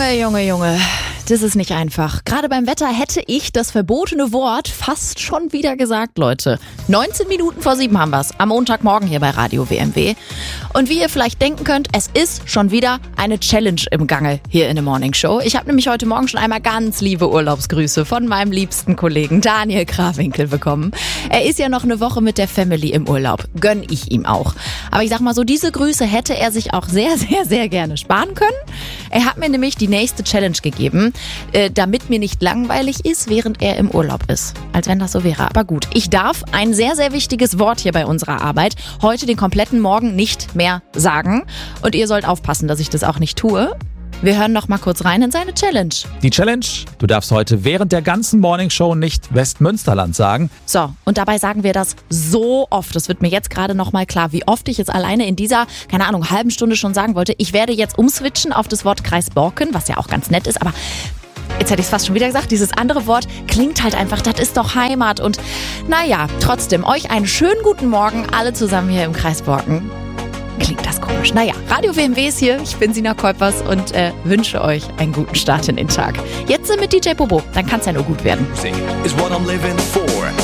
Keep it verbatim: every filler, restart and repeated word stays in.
Junge, Junge, Junge, das ist nicht einfach. Gerade beim Wetter hätte ich das verbotene Wort fast schon wieder gesagt, Leute. neunzehn Minuten vor sieben haben wir's, am Montagmorgen hier bei Radio W M W. Und wie ihr vielleicht denken könnt, es ist schon wieder eine Challenge im Gange hier in der Morning Show. Ich habe nämlich heute Morgen schon einmal ganz liebe Urlaubsgrüße von meinem liebsten Kollegen Daniel Krawinkel bekommen. Er ist ja noch eine Woche mit der Family im Urlaub. Gönn ich ihm auch. Aber ich sag mal so, diese Grüße hätte er sich auch sehr, sehr, sehr gerne sparen können. Er hat mir nämlich die nächste Challenge gegeben, äh, damit mir nicht langweilig ist, während er im Urlaub ist. Als wenn das so wäre. Aber gut, ich darf ein sehr, sehr wichtiges Wort hier bei unserer Arbeit heute den kompletten Morgen nicht mehr sagen. Und ihr sollt aufpassen, dass ich das auch nicht tue. Wir hören noch mal kurz rein in seine Challenge. Die Challenge: Du darfst heute während der ganzen Morningshow nicht Westmünsterland sagen. So, und dabei sagen wir das so oft. Das wird mir jetzt gerade noch mal klar, wie oft ich jetzt alleine in dieser, keine Ahnung, halben Stunde schon sagen wollte. Ich werde jetzt umswitchen auf das Wort Kreis Borken, was ja auch ganz nett ist, aber jetzt hätte ich es fast schon wieder gesagt, dieses andere Wort klingt halt einfach, das ist doch Heimat. Und naja, trotzdem, euch einen schönen guten Morgen, alle zusammen hier im Kreis Borken. Klingt das komisch. Naja, Radio W M W ist hier, ich bin Sina Kuipers und äh, wünsche euch einen guten Start in den Tag. Jetzt mit D J Bobo, dann kann es ja nur gut werden. Is what I'm living for.